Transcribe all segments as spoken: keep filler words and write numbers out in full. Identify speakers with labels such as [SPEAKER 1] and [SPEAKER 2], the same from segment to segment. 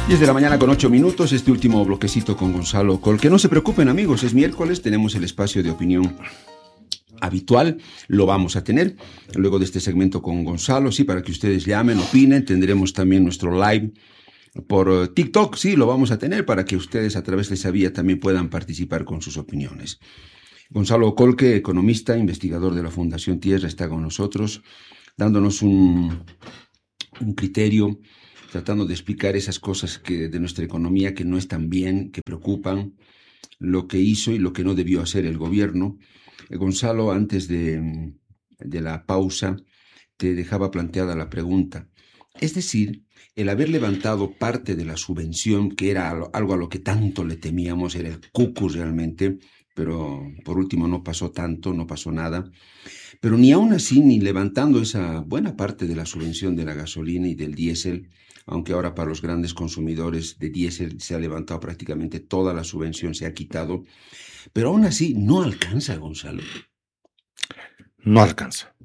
[SPEAKER 1] diez de la mañana con ocho minutos, este último bloquecito con Gonzalo Col. Que no se preocupen, amigos, es miércoles, tenemos el espacio de opinión habitual, lo vamos a tener luego de este segmento con Gonzalo, sí, para que ustedes llamen, opinen. Tendremos también nuestro live por TikTok, sí, lo vamos a tener para que ustedes a través de esa vía también puedan participar con sus opiniones. Gonzalo Colque, economista, investigador de la Fundación Tierra, está con nosotros, dándonos un, un criterio, tratando de explicar esas cosas que, de nuestra economía que no están bien, que preocupan, lo que hizo y lo que no debió hacer el gobierno. Eh, Gonzalo, antes de, de la pausa, te dejaba planteada la pregunta. Es decir, el haber levantado parte de la subvención, que era algo a lo que tanto le temíamos, era el cucu realmente, pero por último no pasó tanto, no pasó nada. Pero ni aún así, ni levantando esa buena parte de la subvención de la gasolina y del diésel, aunque ahora para los grandes consumidores de diésel se ha levantado prácticamente toda la subvención, se ha quitado, pero aún así no alcanza, Gonzalo.
[SPEAKER 2] No alcanza.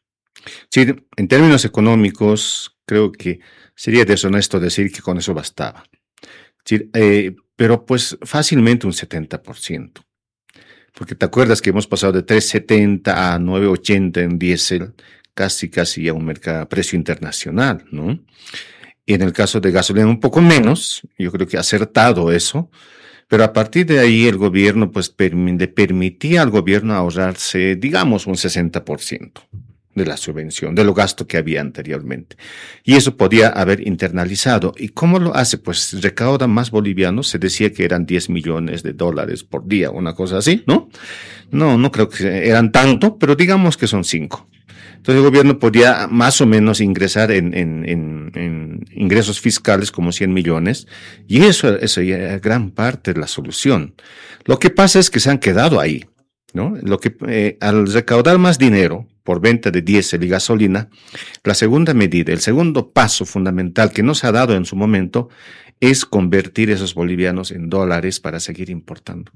[SPEAKER 2] Sí, en términos económicos, creo que sería deshonesto decir que con eso bastaba. Sí, eh, pero pues fácilmente un setenta por ciento. Porque te acuerdas que hemos pasado de tres setenta a nueve ochenta en diésel, casi casi a un mercado, precio internacional, ¿no? Y en el caso de gasolina un poco menos, yo creo que ha acertado eso, pero a partir de ahí el gobierno pues le permitía al gobierno ahorrarse, digamos, un sesenta por ciento de la subvención, de lo gasto que había anteriormente. Y eso podía haber internalizado. ¿Y cómo lo hace? Pues recauda más bolivianos, se decía que eran diez millones de dólares por día, una cosa así, ¿no? No, no creo que eran tanto, pero digamos que son cinco. Entonces el gobierno podía más o menos ingresar en, en, en, en ingresos fiscales como cien millones, y eso, eso ya era gran parte de la solución. Lo que pasa es que se han quedado ahí, ¿no? Lo que, eh, al recaudar más dinero por venta de diésel y gasolina, la segunda medida, el segundo paso fundamental que no se ha dado en su momento es convertir esos bolivianos en dólares para seguir importando.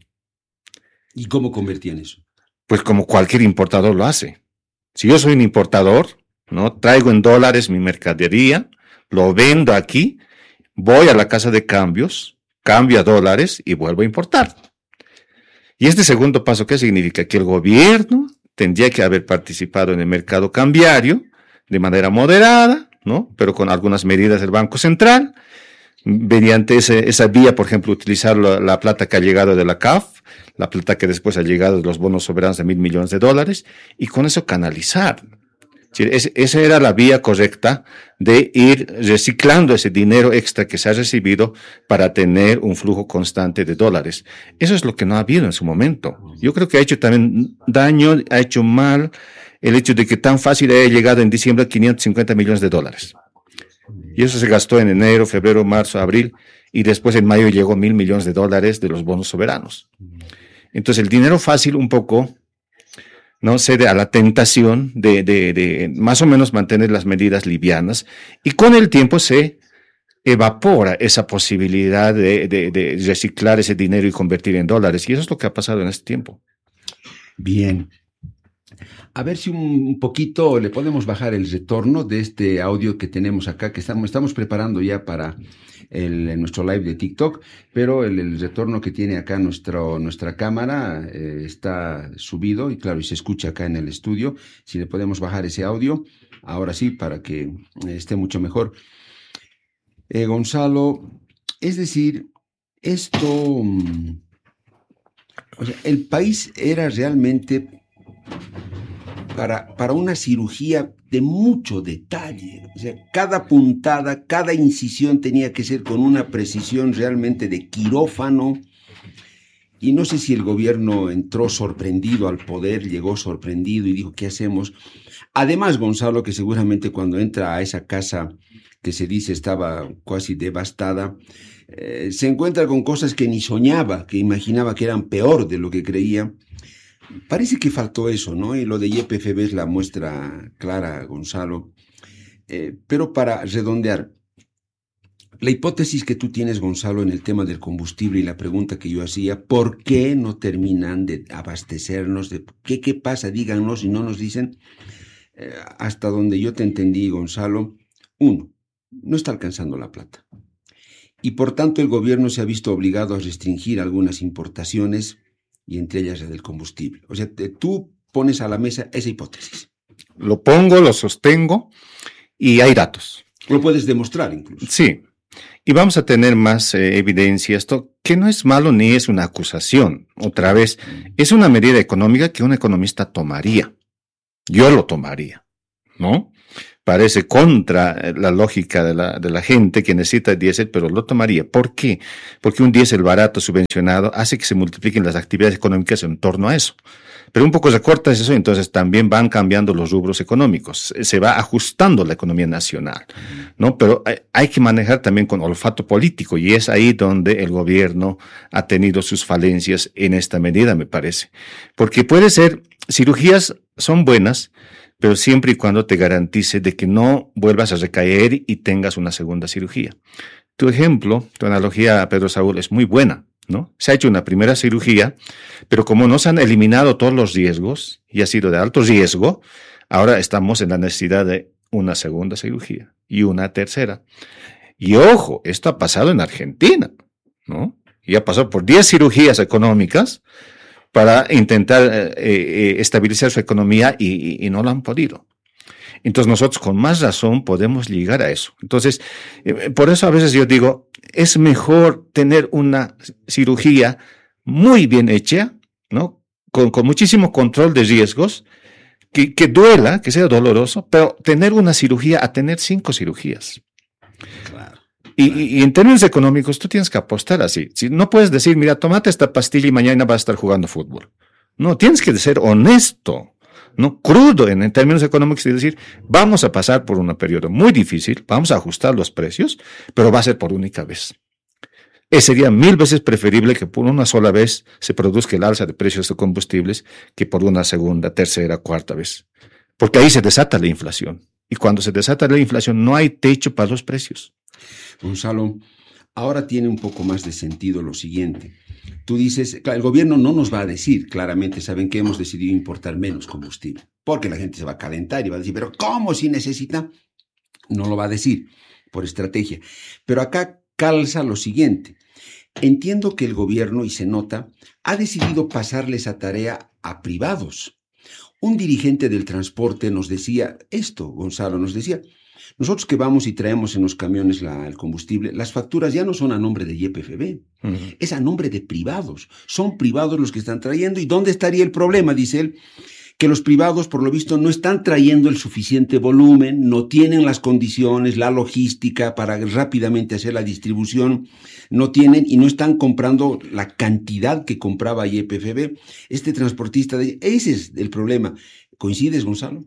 [SPEAKER 1] ¿Y cómo convertían eso?
[SPEAKER 2] Pues como cualquier importador lo hace. Si yo soy un importador, ¿no? Traigo en dólares mi mercadería, lo vendo aquí, voy a la casa de cambios, cambio a dólares y vuelvo a importar. Y este segundo paso, ¿qué significa? Que el gobierno tendría que haber participado en el mercado cambiario de manera moderada, ¿no? Pero con algunas medidas del Banco Central, mediante ese, esa vía, por ejemplo, utilizar la, la plata que ha llegado de la C A F, la plata que después ha llegado de los bonos soberanos de mil millones de dólares, y con eso canalizar. Es, esa era la vía correcta de ir reciclando ese dinero extra que se ha recibido para tener un flujo constante de dólares. Eso es lo que no ha habido en su momento. Yo creo que ha hecho también daño, ha hecho mal el hecho de que tan fácil haya llegado en diciembre a quinientos cincuenta millones de dólares. Y eso se gastó en enero, febrero, marzo, abril, y después en mayo llegó mil millones de dólares de los bonos soberanos. Entonces el dinero fácil un poco no cede a la tentación de, de, de más o menos mantener las medidas livianas, y con el tiempo se evapora esa posibilidad de, de, de reciclar ese dinero y convertir en dólares, y eso es lo que ha pasado en este tiempo.
[SPEAKER 1] Bien. A ver si un poquito le podemos bajar el retorno de este audio que tenemos acá, que estamos, estamos preparando ya para el, nuestro live de TikTok, pero el, el retorno que tiene acá nuestro, nuestra cámara eh, está subido y claro, y se escucha acá en el estudio. Si le podemos bajar ese audio, ahora sí, para que eh, esté mucho mejor. Eh, Gonzalo, es decir, esto, um, o sea, el país era realmente Para, para una cirugía de mucho detalle. O sea, cada puntada, cada incisión tenía que ser con una precisión realmente de quirófano. Y no sé si el gobierno entró sorprendido al poder, llegó sorprendido y dijo, ¿qué hacemos? Además, Gonzalo, que seguramente cuando entra a esa casa que se dice estaba casi devastada, eh, se encuentra con cosas que ni soñaba, que imaginaba que eran peor de lo que creía. Parece que faltó eso, ¿no? Y lo de Y P F B es la muestra clara, Gonzalo. Eh, pero para redondear, la hipótesis que tú tienes, Gonzalo, en el tema del combustible y la pregunta que yo hacía, ¿por qué no terminan de abastecernos? De, ¿qué, ¿Qué pasa? Díganos y no nos dicen. Eh, hasta donde yo te entendí, Gonzalo, uno, no está alcanzando la plata. y por tanto el gobierno se ha visto obligado a restringir algunas importaciones y entre ellas la del combustible. O sea, te, tú pones a la mesa esa hipótesis.
[SPEAKER 2] Lo pongo, lo sostengo y hay datos.
[SPEAKER 1] Lo puedes demostrar incluso.
[SPEAKER 2] Sí. Y vamos a tener más eh, evidencia. Esto que no es malo ni es una acusación. Otra vez, es una medida económica que un economista tomaría. Yo lo tomaría, ¿no? Parece contra la lógica de la, de la gente que necesita diésel, pero lo tomaría. ¿Por qué? Porque un diésel barato, subvencionado, hace que se multipliquen las actividades económicas en torno a eso. Pero un poco recortas eso, entonces también van cambiando los rubros económicos. Se va ajustando la economía nacional, ¿no? Pero hay, hay que manejar también con olfato político, y es ahí donde el gobierno ha tenido sus falencias en esta medida, me parece. Porque puede ser, cirugías son buenas, pero siempre y cuando te garantice de que no vuelvas a recaer y tengas una segunda cirugía. Tu ejemplo, tu analogía, Pedro Saúl, es muy buena, ¿no? Se ha hecho una primera cirugía, pero como no se han eliminado todos los riesgos y ha sido de alto riesgo, ahora estamos en la necesidad de una segunda cirugía y una tercera. Y ojo, esto ha pasado en Argentina, ¿no? Y ha pasado por diez cirugías económicas para intentar eh, eh, estabilizar su economía y, y, y no lo han podido. Entonces nosotros con más razón podemos llegar a eso. Entonces, eh, por eso a veces yo digo, es mejor tener una cirugía muy bien hecha, ¿no? Con, con muchísimo control de riesgos, que, que duela, que sea doloroso, pero tener una cirugía a tener cinco cirugías.
[SPEAKER 1] Claro.
[SPEAKER 2] Y, y, y en términos económicos, tú tienes que apostar así. Si no puedes decir, mira, tómate esta pastilla y mañana vas a estar jugando fútbol. No, tienes que ser honesto, no crudo en, en términos económicos y decir, vamos a pasar por un periodo muy difícil, vamos a ajustar los precios, pero va a ser por única vez. Eh, sería mil veces preferible que por una sola vez se produzca el alza de precios de combustibles que por una segunda, tercera, cuarta vez. Porque ahí se desata la inflación. Y cuando se desata la inflación no hay techo para los precios.
[SPEAKER 1] Gonzalo, ahora tiene un poco más de sentido lo siguiente. Tú dices, el gobierno no nos va a decir claramente, saben que hemos decidido importar menos combustible, porque la gente se va a calentar y va a decir, pero ¿cómo si necesita? No lo va a decir por estrategia. Pero acá calza lo siguiente. Entiendo que el gobierno, y se nota, ha decidido pasarle esa tarea a privados. Un dirigente del transporte nos decía esto, Gonzalo, nos decía, nosotros que vamos y traemos en los camiones la, el combustible, las facturas ya no son a nombre de Y P F B, uh-huh. Es a nombre de privados. Son privados los que están trayendo. ¿Y dónde estaría el problema? Dice él, que los privados, por lo visto, no están trayendo el suficiente volumen, no tienen las condiciones, la logística para rápidamente hacer la distribución, no tienen y no están comprando la cantidad que compraba Y P F B. Este transportista, de, ese es el problema. ¿Coincides, Gonzalo?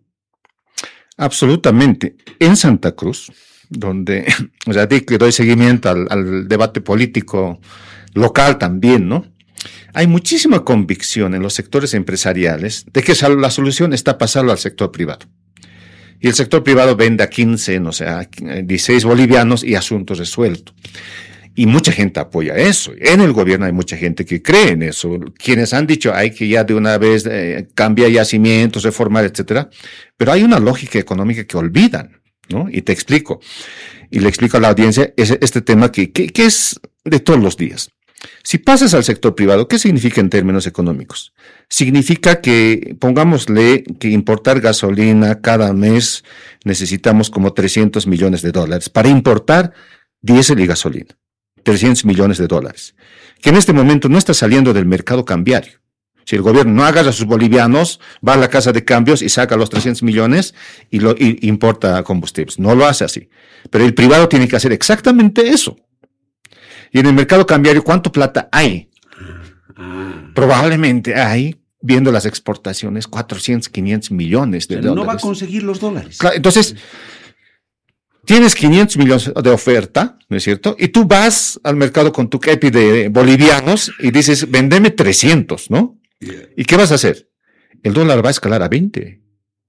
[SPEAKER 2] Absolutamente. En Santa Cruz, donde, o sea, que doy seguimiento al, al debate político local también, ¿no? Hay muchísima convicción en los sectores empresariales de que la solución está pasarlo al sector privado. Y el sector privado vende a quince, no sé, a dieciséis bolivianos y asunto resuelto. Y mucha gente apoya eso. En el gobierno hay mucha gente que cree en eso. Quienes han dicho hay que ya de una vez eh, cambiar yacimientos, reformar, etcétera. Pero hay una lógica económica que olvidan, ¿no? Y te explico. Y le explico a la audiencia ese, este tema que, que, que es de todos los días. Si pasas al sector privado, ¿qué significa en términos económicos? Significa que, pongámosle, que importar gasolina cada mes necesitamos como trescientos millones de dólares para importar diésel y gasolina. trescientos millones de dólares, que en este momento no está saliendo del mercado cambiario. Si el gobierno no agarra a sus bolivianos, va a la casa de cambios y saca los trescientos millones y, lo, y importa combustibles. No lo hace así. Pero el privado tiene que hacer exactamente eso. Y en el mercado cambiario, ¿cuánto plata hay? Ah. Probablemente hay, viendo las exportaciones, cuatrocientos, quinientos millones de
[SPEAKER 1] Pero
[SPEAKER 2] dólares.
[SPEAKER 1] No va a conseguir los dólares.
[SPEAKER 2] Claro, entonces, tienes quinientos millones de oferta, ¿no es cierto? Y tú vas al mercado con tu kepi de bolivianos y dices, vendeme trescientos, ¿no? Yeah. ¿Y qué vas a hacer? El dólar va a escalar a veinte.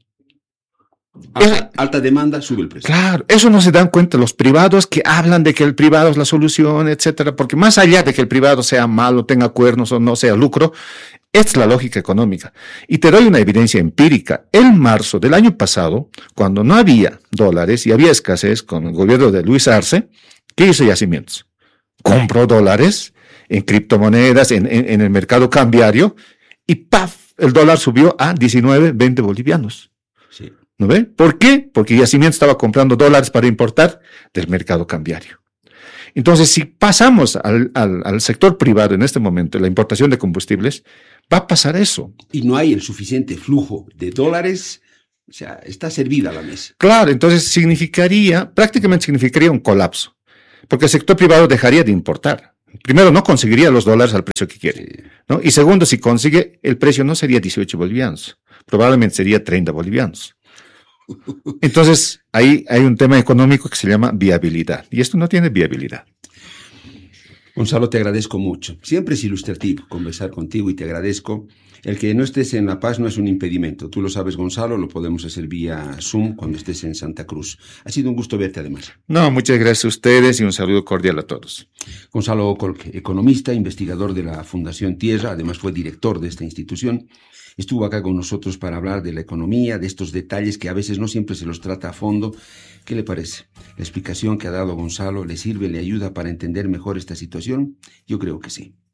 [SPEAKER 1] Alta, alta demanda, sube el precio.
[SPEAKER 2] Claro, eso no se dan cuenta los privados que hablan de que el privado es la solución, etcétera, porque más allá de que el privado sea malo, tenga cuernos o no sea lucro, es la lógica económica. Y te doy una evidencia empírica. En marzo del año pasado, cuando no había dólares y había escasez con el gobierno de Luis Arce, ¿qué hizo Yacimientos? compro dólares en criptomonedas, en, en, en el mercado cambiario, y ¡paf! El dólar subió a diecinueve, veinte bolivianos.
[SPEAKER 1] Sí.
[SPEAKER 2] ¿No ve? ¿Por qué? Porque Yacimiento estaba comprando dólares para importar del mercado cambiario. Entonces, si pasamos al, al, al sector privado en este momento, la importación de combustibles, va a pasar eso.
[SPEAKER 1] Y no hay el suficiente flujo de dólares, o sea, está servida la mesa.
[SPEAKER 2] Claro, entonces significaría, prácticamente significaría un colapso, porque el sector privado dejaría de importar. Primero, no conseguiría los dólares al precio que quiere, ¿no? Y segundo, si consigue, el precio no sería dieciocho bolivianos, probablemente sería treinta bolivianos. Entonces, ahí hay un tema económico que se llama viabilidad, y esto no tiene viabilidad.
[SPEAKER 1] Gonzalo, te agradezco mucho. Siempre es ilustrativo conversar contigo y te agradezco. El que no estés en La Paz no es un impedimento. Tú lo sabes, Gonzalo, lo podemos hacer vía Zoom cuando estés en Santa Cruz. Ha sido un gusto verte además.
[SPEAKER 2] No, muchas gracias a ustedes y un saludo cordial a todos.
[SPEAKER 1] Gonzalo Ocolque, economista, investigador de la Fundación Tierra, además fue director de esta institución. Estuvo acá con nosotros para hablar de la economía, de estos detalles que a veces no siempre se los trata a fondo. ¿Qué le parece? ¿La explicación que ha dado Gonzalo le sirve, le ayuda para entender mejor esta situación? Yo creo que sí.